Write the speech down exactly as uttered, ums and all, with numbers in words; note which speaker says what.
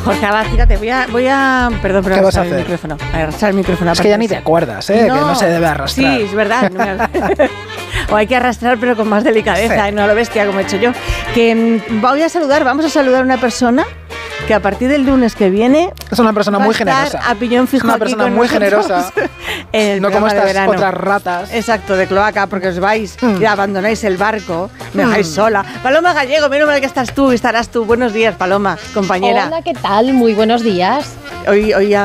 Speaker 1: Jorge, ahora fíjate, voy a, voy a, perdón, pero
Speaker 2: ¿Qué vas a
Speaker 1: el
Speaker 2: hacer?
Speaker 1: micrófono, a arrastrar el micrófono.
Speaker 2: Es que ya ni te acuerdas, ¿eh? No, que no se debe arrastrar.
Speaker 1: Sí, es verdad. No me... o hay que arrastrar, pero con más delicadeza, sí. ¿eh? No a lo bestia como he hecho yo. Que voy a saludar, vamos a saludar a una persona que a partir del lunes que viene
Speaker 2: es una persona muy generosa.
Speaker 1: A piñón fijo,
Speaker 2: es una persona muy generosa.
Speaker 1: No
Speaker 2: como estas otras ratas.
Speaker 1: Exacto, de cloaca, porque os vais mm. y abandonáis el barco, me mm. dejáis sola. Paloma Gallego, menos mal que estás tú, estarás tú. Buenos días, Paloma, compañera.
Speaker 3: Hola, ¿qué tal? Muy buenos días.
Speaker 1: Hoy, hoy